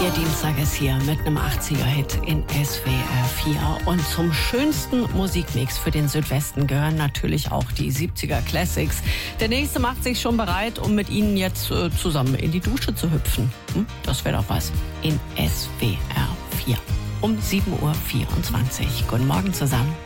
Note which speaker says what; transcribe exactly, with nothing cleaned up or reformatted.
Speaker 1: Ihr Dienstag ist hier mit einem achtziger-Hit in S W R vier. Und zum schönsten Musikmix für den Südwesten gehören natürlich auch die siebziger-Classics. Der nächste macht sich schon bereit, um mit Ihnen jetzt äh, zusammen in die Dusche zu hüpfen. Hm? Das wäre doch was. In S W R vier. Um sieben Uhr vierundzwanzig. Guten Morgen zusammen.